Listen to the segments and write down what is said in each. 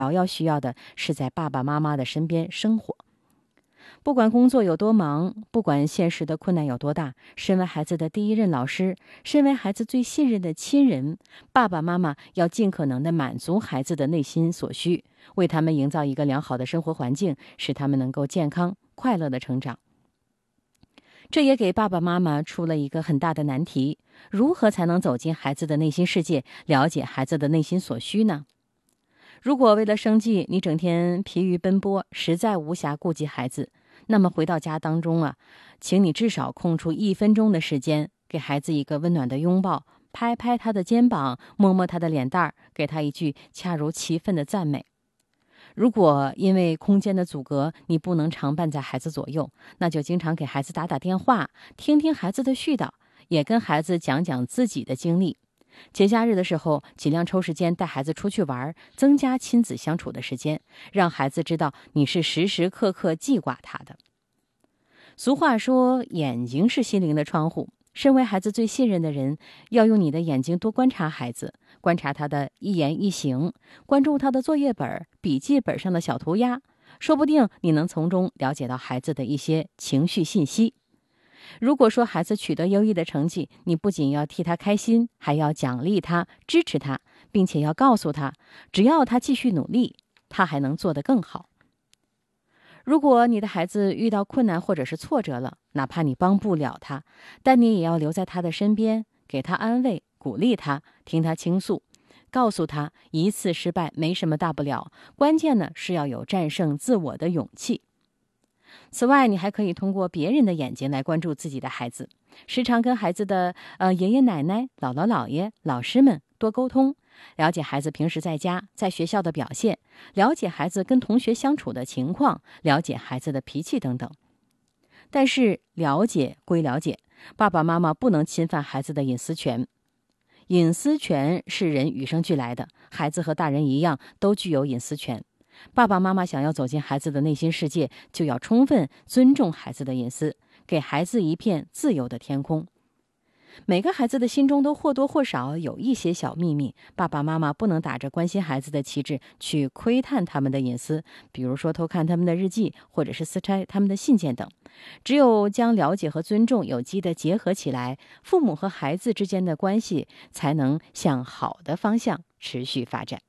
要需要的是在爸爸妈妈的身边生活。不管工作有多忙，不管现实的困难有多大，身为孩子的第一任老师，身为孩子最信任的亲人，爸爸妈妈要尽可能地满足孩子的内心所需，为他们营造一个良好的生活环境，使他们能够健康快乐地成长。这也给爸爸妈妈出了一个很大的难题，如何才能走进孩子的内心世界，了解孩子的内心所需呢？如果为了生计，你整天疲于奔波，实在无暇顾及孩子，那么回到家当中请你至少空出1分钟的时间，给孩子一个温暖的拥抱，拍拍他的肩膀，摸摸他的脸蛋儿，给他一句恰如其分的赞美。如果因为空间的阻隔，你不能常伴在孩子左右，那就经常给孩子打打电话，听听孩子的絮叨，也跟孩子讲讲自己的经历。节假日的时候，尽量抽时间带孩子出去玩，增加亲子相处的时间，让孩子知道你是时时刻刻记挂他的。俗话说，眼睛是心灵的窗户。身为孩子最信任的人，要用你的眼睛多观察孩子，观察他的一言一行，关注他的作业本、笔记本上的小涂鸦，说不定你能从中了解到孩子的一些情绪信息。如果说孩子取得优异的成绩，你不仅要替他开心，还要奖励他、支持他，并且要告诉他，只要他继续努力，他还能做得更好。如果你的孩子遇到困难或者是挫折了，哪怕你帮不了他，但你也要留在他的身边，给他安慰，鼓励他，听他倾诉，告诉他一次失败没什么大不了，关键呢是要有战胜自我的勇气。此外，你还可以通过别人的眼睛来关注自己的孩子，时常跟孩子的爷爷奶奶、姥姥姥爷、老师们多沟通，了解孩子平时在家、在学校的表现，了解孩子跟同学相处的情况，了解孩子的脾气等等。但是了解归了解，爸爸妈妈不能侵犯孩子的隐私权。隐私权是人与生俱来的，孩子和大人一样都具有隐私权。爸爸妈妈想要走进孩子的内心世界，就要充分尊重孩子的隐私，给孩子一片自由的天空。每个孩子的心中都或多或少有一些小秘密，爸爸妈妈不能打着关心孩子的旗帜去窥探他们的隐私，比如说偷看他们的日记，或者是撕拆他们的信件等。只有将了解和尊重有机地结合起来，父母和孩子之间的关系才能向好的方向持续发展。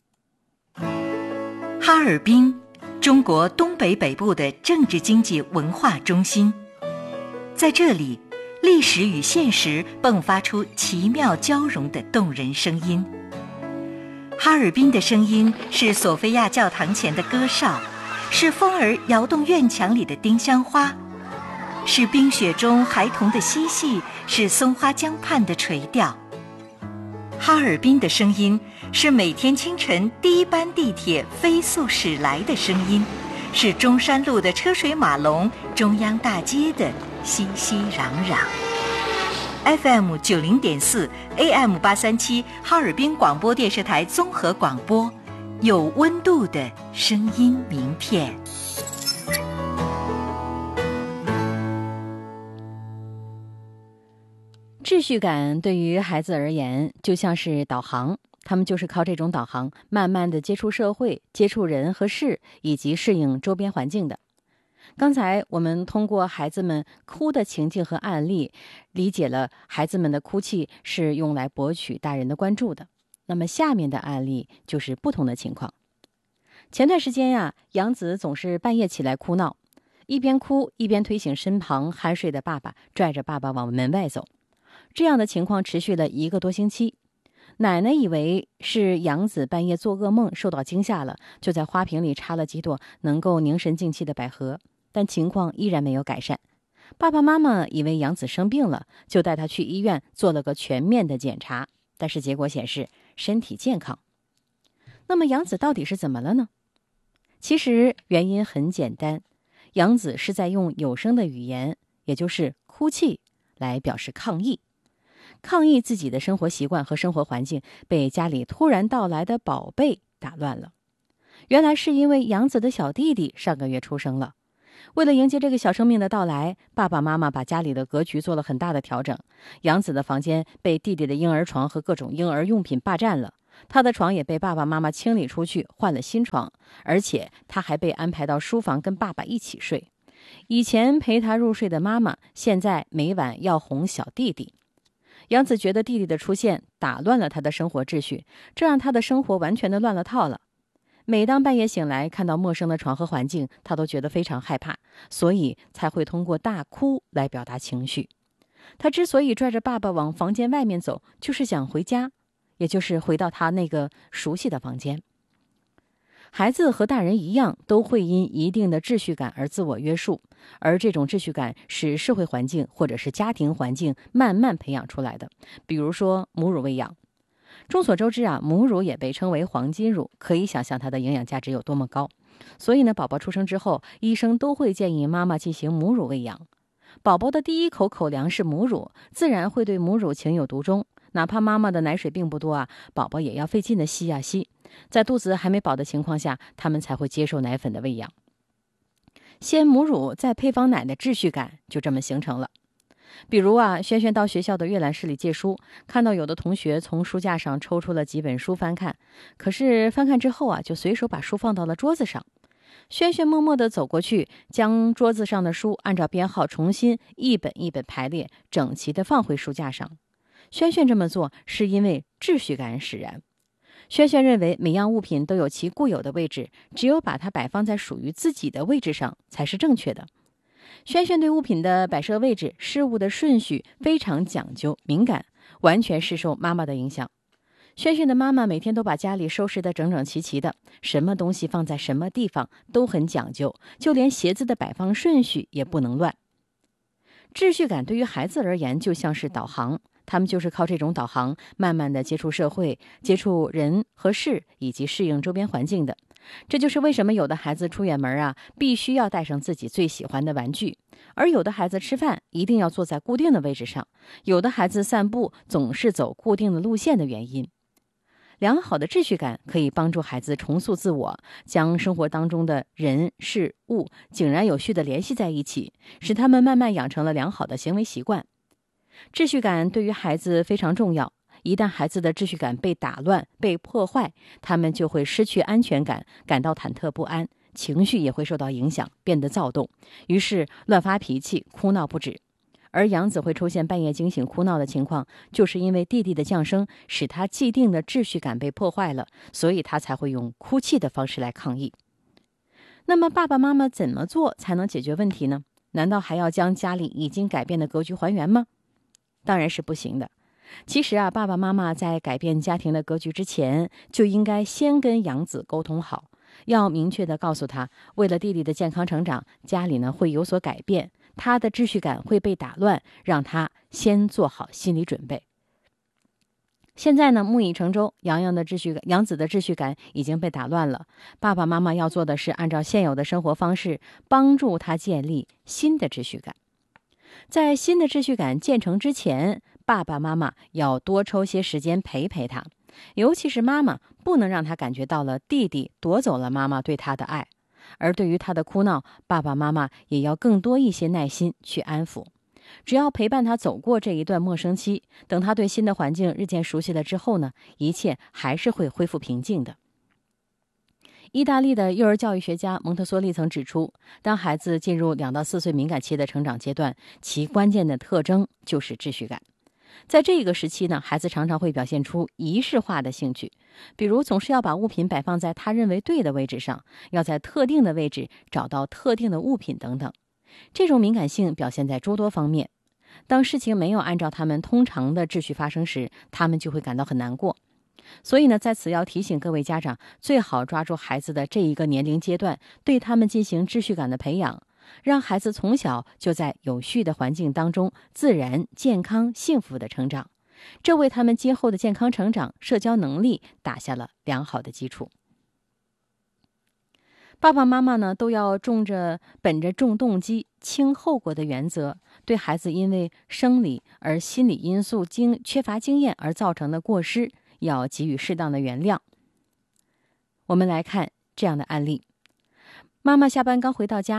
哈尔滨，中国东北北部的政治经济文化中心，在这里，历史与现实迸发出奇妙交融的动人声音。哈尔滨的声音是索菲亚教堂前的歌哨，是风儿摇动院墙里的丁香花，是冰雪中孩童的嬉戏，是松花江畔的垂钓。哈尔滨的声音是每天清晨第一班地铁飞速驶来的声音，是中山路的车水马龙，中央大街的熙熙攘攘。FM 90.4 AM 837哈尔滨广播电视台综合广播，有温度的声音名片。 秩序感对于孩子而言就像是导航，他们就是靠这种导航慢慢的接触社会、接触人和事，以及适应周边环境的。刚才我们通过孩子们哭的情境和案例，理解了孩子们的哭泣是用来博取大人的关注的。那么下面的案例就是不同的情况。前段时间杨子总是半夜起来哭闹，一边哭一边推醒身旁酣睡的爸爸，拽着爸爸往门外走。这样的情况持续了1个多星期。奶奶以为是杨子半夜做噩梦受到惊吓了，就在花瓶里插了几朵能够凝神静气的百合，但情况依然没有改善。爸爸妈妈以为杨子生病了，就带他去医院做了个全面的检查，但是结果显示身体健康。那么杨子到底是怎么了呢？其实原因很简单，杨子是在用有声的语言，也就是哭泣来表示抗议。抗议自己的生活习惯和生活环境被家里突然到来的宝贝打乱了。原来是因为杨子的小弟弟上个月出生了。 为了迎接这个小生命的到来，爸爸妈妈把家里的格局做了很大的调整。杨子的房间被弟弟的婴儿床和各种婴儿用品霸占了，他的床也被爸爸妈妈清理出去，换了新床，而且他还被安排到书房跟爸爸一起睡。以前陪他入睡的妈妈，现在每晚要哄小弟弟。杨子觉得弟弟的出现打乱了他的生活秩序，这让他的生活完全的乱了套了。每当半夜醒来，看到陌生的床和环境，他都觉得非常害怕，所以才会通过大哭来表达情绪。他之所以拽着爸爸往房间外面走，就是想回家，也就是回到他那个熟悉的房间。孩子和大人一样，都会因一定的秩序感而自我约束，而这种秩序感是社会环境或者是家庭环境慢慢培养出来的。比如说母乳喂养，众所周知啊，母乳也被称为黄金乳，可以想象它的营养价值有多么高。所以呢，宝宝出生之后，医生都会建议妈妈进行母乳喂养。宝宝的第一口口粮是母乳，自然会对母乳情有独钟。哪怕妈妈的奶水并不多啊，宝宝也要费劲的吸呀吸。在肚子还没饱的情况下，他们才会接受奶粉的喂养。先母乳再配方奶的秩序感就这么形成了。比如啊，轩轩到学校的阅览室里借书，看到有的同学从书架上抽出了几本书翻看，可是翻看之后啊，就随手把书放到了桌子上。轩轩默默地走过去，将桌子上的书按照编号重新一本一本排列，整齐地放回书架上。轩轩这么做是因为秩序感使然。轩轩认为每样物品都有其固有的位置，只有把它摆放在属于自己的位置上才是正确的。轩轩对物品的摆设位置、事物的顺序非常讲究、敏感，完全是受妈妈的影响。轩轩的妈妈每天都把家里收拾得整整齐齐的，什么东西放在什么地方都很讲究，就连鞋子的摆放顺序也不能乱。秩序感对于孩子而言就像是导航，他们就是靠这种导航慢慢的接触社会、接触人和事，以及适应周边环境的。这就是为什么有的孩子出远门啊，必须要带上自己最喜欢的玩具，而有的孩子吃饭一定要坐在固定的位置上，有的孩子散步总是走固定的路线的原因。良好的秩序感可以帮助孩子重塑自我，将生活当中的人事物井然有序地联系在一起，使他们慢慢养成了良好的行为习惯。秩序感对于孩子非常重要，一旦孩子的秩序感被打乱、被破坏，他们就会失去安全感，感到忐忑不安，情绪也会受到影响，变得躁动，于是乱发脾气，哭闹不止。而杨子会出现半夜惊醒哭闹的情况，就是因为弟弟的降生使他既定的秩序感被破坏了，所以他才会用哭泣的方式来抗议。那么爸爸妈妈怎么做才能解决问题呢？难道还要将家里已经改变的格局还原吗？当然是不行的。其实啊，爸爸妈妈在改变家庭的格局之前，就应该先跟杨子沟通好，要明确地告诉他，为了弟弟的健康成长，家里呢会有所改变，他的秩序感会被打乱，让他先做好心理准备。现在呢，木已成舟，杨子的秩序感已经被打乱了。爸爸妈妈要做的是按照现有的生活方式，帮助他建立新的秩序感。在新的秩序感建成之前，爸爸妈妈要多抽些时间陪陪他，尤其是妈妈，不能让他感觉到了弟弟夺走了妈妈对他的爱。而对于他的哭闹，爸爸妈妈也要更多一些耐心去安抚。只要陪伴他走过这一段陌生期，等他对新的环境日渐熟悉了之后呢，一切还是会恢复平静的。意大利的幼儿教育学家蒙特梭利曾指出，当孩子进入2到4岁敏感期的成长阶段，其关键的特征就是秩序感。在这个时期呢，孩子常常会表现出仪式化的兴趣，比如总是要把物品摆放在他认为对的位置上，要在特定的位置找到特定的物品等等。这种敏感性表现在诸多方面。当事情没有按照他们通常的秩序发生时，他们就会感到很难过。所以呢，在此要提醒各位家长，最好抓住孩子的这一个年龄阶段，对他们进行秩序感的培养，让孩子从小就在有序的环境当中自然、健康、幸福的成长，这为他们今后的健康成长、社交能力打下了良好的基础。爸爸妈妈呢，都要本着重动机、轻后果的原则，对孩子因为生理而心理因素缺乏经验而造成的过失，要给予适当的原谅。我们来看这样的案例：妈妈下班刚回到家，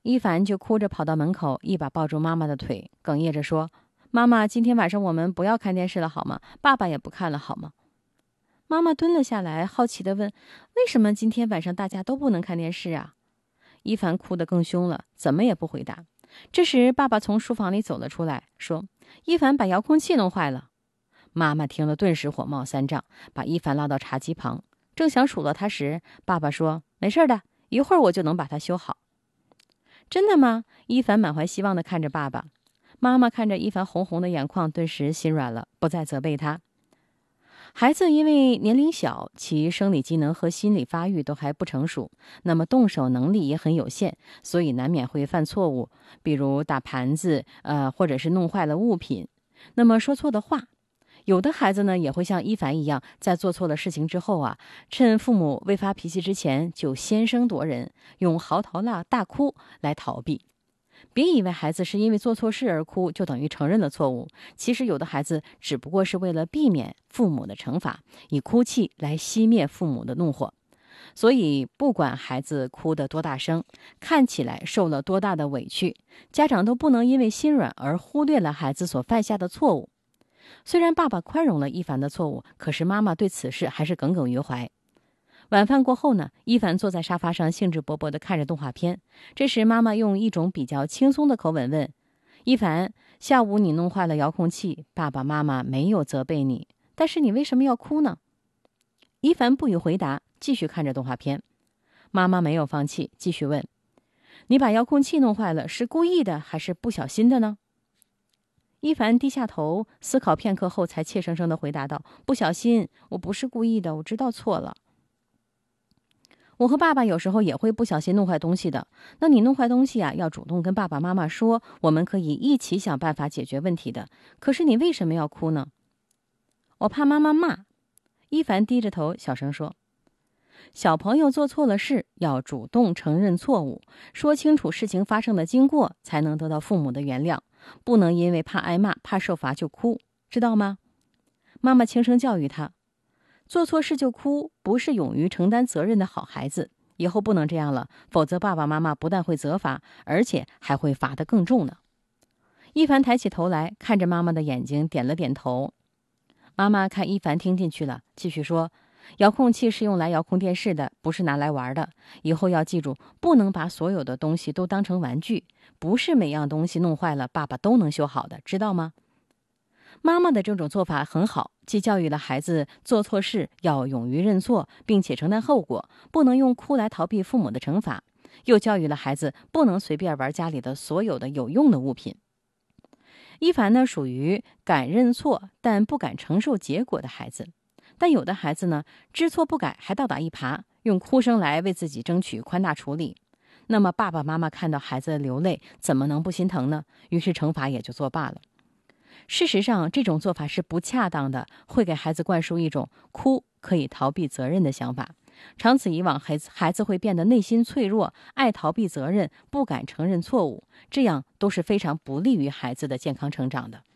伊凡就哭着跑到门口，一把抱住妈妈的腿，哽咽着说：妈妈，今天晚上我们不要看电视了好吗？爸爸也不看了好吗？妈妈蹲了下来，好奇地问：为什么今天晚上大家都不能看电视啊？伊凡哭得更凶了，怎么也不回答。这时爸爸从书房里走了出来，说：伊凡把遥控器弄坏了。妈妈听了顿时火冒三丈，把伊凡拉到茶几旁，正想数落他时，爸爸说：没事的，一会儿我就能把它修好。真的吗？伊凡满怀希望地看着爸爸。妈妈看着伊凡红红的眼眶，顿时心软了，不再责备他。孩子因为年龄小，其生理机能和心理发育都还不成熟，那么动手能力也很有限，所以难免会犯错误，比如打盘子，或者是弄坏了物品，那么说错的话。有的孩子呢，也会像伊凡一样，在做错了事情之后啊，趁父母未发脾气之前，就先声夺人，用嚎啕大哭来逃避。别以为孩子是因为做错事而哭，就等于承认了错误。其实有的孩子只不过是为了避免父母的惩罚，以哭泣来熄灭父母的怒火。所以不管孩子哭得多大声，看起来受了多大的委屈，家长都不能因为心软而忽略了孩子所犯下的错误。虽然爸爸宽容了伊凡的错误，可是妈妈对此事还是耿耿于怀。晚饭过后呢，伊凡坐在沙发上兴致勃勃地看着动画片。这时妈妈用一种比较轻松的口吻问：伊凡，下午你弄坏了遥控器，爸爸妈妈没有责备你，但是你为什么要哭呢？伊凡不予回答，继续看着动画片。妈妈没有放弃，继续问：你把遥控器弄坏了，是故意的还是不小心的呢？伊凡低下头，思考片刻后才怯生生地回答道：不小心，我不是故意的，我知道错了。我和爸爸有时候也会不小心弄坏东西的。那你弄坏东西啊，要主动跟爸爸妈妈说，我们可以一起想办法解决问题的。可是你为什么要哭呢？我怕妈妈骂。伊凡低着头小声说：小朋友做错了事，要主动承认错误，说清楚事情发生的经过，才能得到父母的原谅。不能因为怕挨骂、怕受罚就哭，知道吗？妈妈轻声教育他：做错事就哭，不是勇于承担责任的好孩子。以后不能这样了，否则爸爸妈妈不但会责罚，而且还会罚得更重呢。伊凡抬起头来，看着妈妈的眼睛，点了点头。妈妈看伊凡听进去了，继续说：遥控器是用来遥控电视的，不是拿来玩的。以后要记住，不能把所有的东西都当成玩具，不是每样东西弄坏了，爸爸都能修好的，知道吗？妈妈的这种做法很好，既教育了孩子做错事要勇于认错，并且承担后果，不能用哭来逃避父母的惩罚，又教育了孩子不能随便玩家里的所有的有用的物品。伊凡呢，属于敢认错但不敢承受结果的孩子。但有的孩子呢，知错不改，还倒打一耙，用哭声来为自己争取宽大处理。那么爸爸妈妈看到孩子流泪，怎么能不心疼呢？于是惩罚也就作罢了。事实上，这种做法是不恰当的，会给孩子灌输一种哭可以逃避责任的想法。长此以往，孩子会变得内心脆弱，爱逃避责任，不敢承认错误，这样都是非常不利于孩子的健康成长的。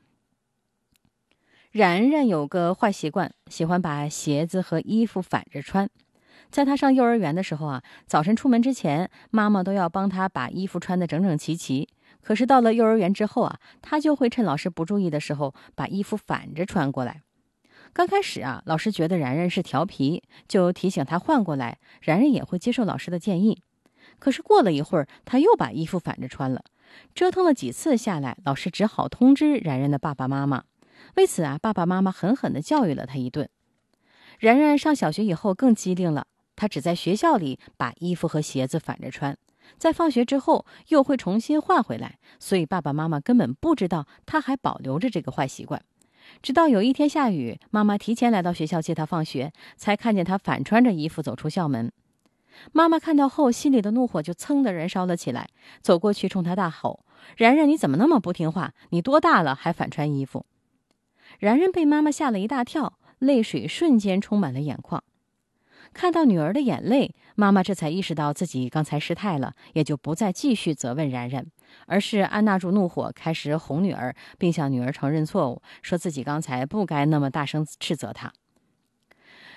然然有个坏习惯，喜欢把鞋子和衣服反着穿。在他上幼儿园的时候啊，早晨出门之前，妈妈都要帮他把衣服穿得整整齐齐。可是到了幼儿园之后啊，他就会趁老师不注意的时候，把衣服反着穿过来。刚开始啊，老师觉得然然是调皮，就提醒他换过来，然然也会接受老师的建议。可是过了一会儿，他又把衣服反着穿了。折腾了几次下来，老师只好通知然然的爸爸妈妈。为此啊，爸爸妈妈狠狠地教育了他一顿。然然上小学以后更机灵了，他只在学校里把衣服和鞋子反着穿，在放学之后又会重新换回来，所以爸爸妈妈根本不知道他还保留着这个坏习惯。直到有一天下雨，妈妈提前来到学校接他放学，才看见他反穿着衣服走出校门。妈妈看到后，心里的怒火就噌地燃烧了起来，走过去冲他大吼：然然，你怎么那么不听话？你多大了还反穿衣服？然然被妈妈吓了一大跳，泪水瞬间充满了眼眶。看到女儿的眼泪，妈妈这才意识到自己刚才失态了，也就不再继续责问然然，而是按捺住怒火，开始哄女儿，并向女儿承认错误，说自己刚才不该那么大声斥责她。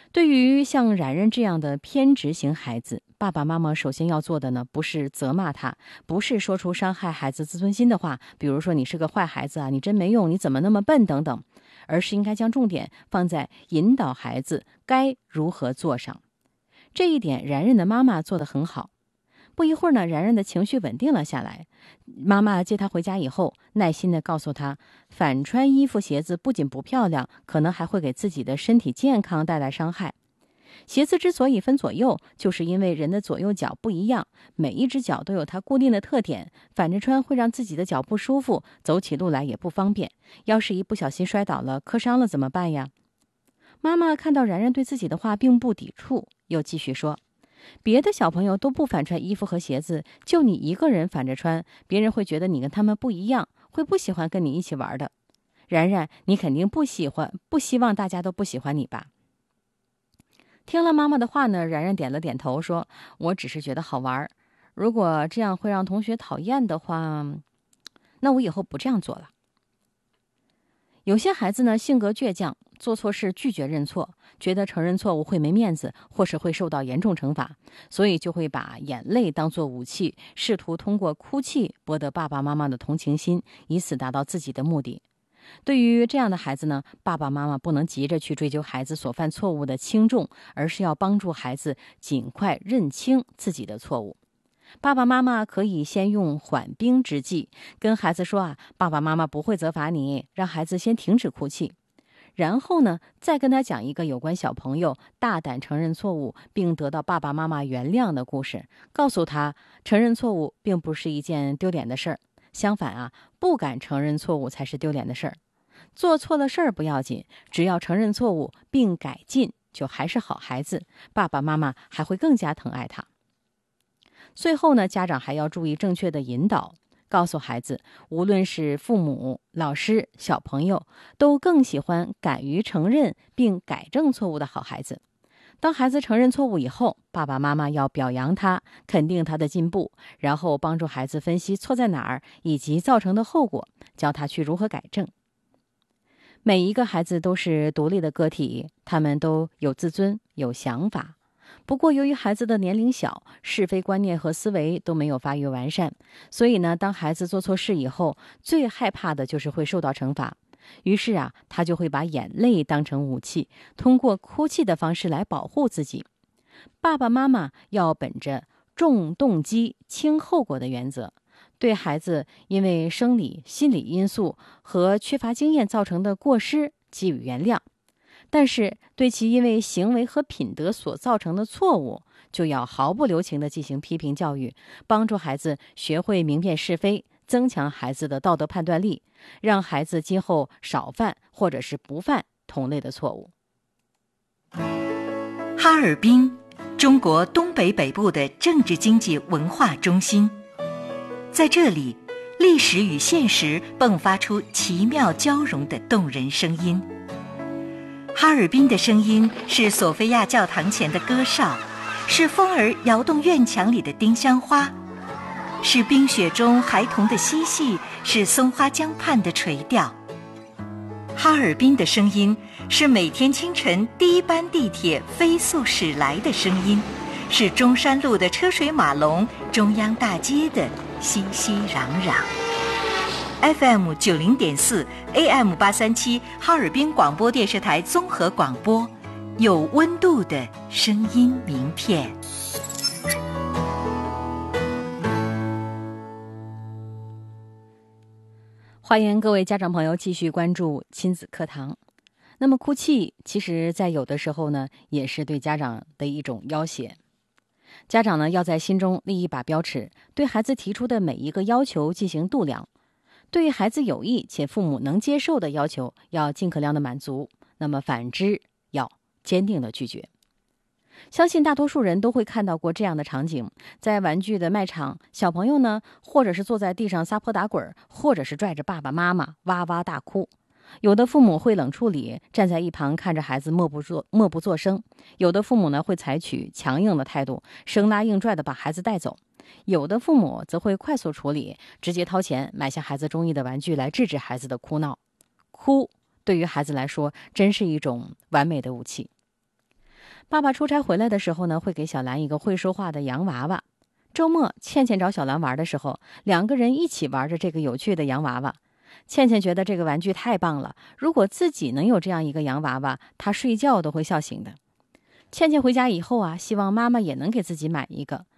对于像然然这样的偏执型孩子，爸爸妈妈首先要做的呢，不是责骂他，不是说出伤害孩子自尊心的话，比如说你是个坏孩子啊，你真没用，你怎么那么笨等等，而是应该将重点放在引导孩子该如何做上。这一点然然的妈妈做得很好。不一会儿呢，然然的情绪稳定了下来。妈妈接她回家以后，耐心地告诉她，反穿衣服鞋子不仅不漂亮，可能还会给自己的身体健康带来伤害。鞋子之所以分左右，就是因为人的左右脚不一样，每一只脚都有它固定的特点，反着穿会让自己的脚不舒服，走起路来也不方便。要是一不小心摔倒了，磕伤了怎么办呀？妈妈看到然然对自己的话并不抵触，又继续说，别的小朋友都不反穿衣服和鞋子，就你一个人反着穿，别人会觉得你跟他们不一样，会不喜欢跟你一起玩的。然然，你肯定不希望大家都不喜欢你吧？听了妈妈的话呢，然然点了点头，说，我只是觉得好玩，如果这样会让同学讨厌的话，那我以后不这样做了。有些孩子呢，性格倔强，做错事拒绝认错，觉得承认错误会没面子，或是会受到严重惩罚，所以就会把眼泪当作武器，试图通过哭泣博得爸爸妈妈的同情心，以此达到自己的目的。对于这样的孩子呢，爸爸妈妈不能急着去追究孩子所犯错误的轻重，而是要帮助孩子尽快认清自己的错误。爸爸妈妈可以先用缓兵之计，跟孩子说爸爸妈妈不会责罚你，让孩子先停止哭泣。然后呢，再跟他讲一个有关小朋友大胆承认错误并得到爸爸妈妈原谅的故事，告诉他承认错误并不是一件丢脸的事儿，相反不敢承认错误才是丢脸的事儿。做错了事儿不要紧，只要承认错误并改进，就还是好孩子，爸爸妈妈还会更加疼爱他。最后呢，家长还要注意正确的引导，告诉孩子，无论是父母、老师、小朋友，都更喜欢敢于承认并改正错误的好孩子。当孩子承认错误以后，爸爸妈妈要表扬他，肯定他的进步，然后帮助孩子分析错在哪儿以及造成的后果，教他去如何改正。每一个孩子都是独立的个体，他们都有自尊，有想法。不过由于孩子的年龄小，是非观念和思维都没有发育完善，所以呢，当孩子做错事以后，最害怕的就是会受到惩罚。于是他就会把眼泪当成武器，通过哭泣的方式来保护自己。爸爸妈妈要本着重动机轻后果的原则，对孩子因为生理、心理因素和缺乏经验造成的过失给予原谅，但是对其因为行为和品德所造成的错误，就要毫不留情地进行批评教育，帮助孩子学会明辨是非，增强孩子的道德判断力，让孩子今后少犯或者是不犯同类的错误。 哈尔滨，中国东北北部的政治经济文化中心，在这里，历史与现实迸发出奇妙交融的动人声音。哈尔滨的声音是索菲亚教堂前的歌哨，是风儿摇动院墙里的丁香花，是冰雪中孩童的嬉戏，是松花江畔的垂钓。哈尔滨的声音是每天清晨第一班地铁飞速驶来的声音，是中山路的车水马龙，中央大街的熙熙攘攘。FM 90.4 AM 837哈尔滨广播电视台综合广播，有温度的声音名片。 欢迎各位家长朋友继续关注亲子课堂。那么哭泣其实在有的时候呢，也是对家长的一种要挟。家长呢，要在心中立一把标尺，对孩子提出的每一个要求进行度量，对于孩子有益且父母能接受的要求要尽可量的满足，那么反之要坚定的拒绝。相信大多数人都会看到过这样的场景，在玩具的卖场，小朋友呢，或者是坐在地上撒泼打滚，或者是拽着爸爸妈妈哇哇大哭。有的父母会冷处理，站在一旁看着孩子默不作声；有的父母呢，会采取强硬的态度，生拉硬拽的把孩子带走；有的父母则会快速处理，直接掏钱买下孩子中意的玩具来制止孩子的哭闹。哭对于孩子来说，真是一种完美的武器。 爸爸出差回来的时候呢，会给小兰一个会说话的洋娃娃。周末，倩倩找小兰玩的时候，两个人一起玩着这个有趣的洋娃娃。倩倩觉得这个玩具太棒了，如果自己能有这样一个洋娃娃，她睡觉都会笑醒的。倩倩回家以后啊，希望妈妈也能给自己买一个。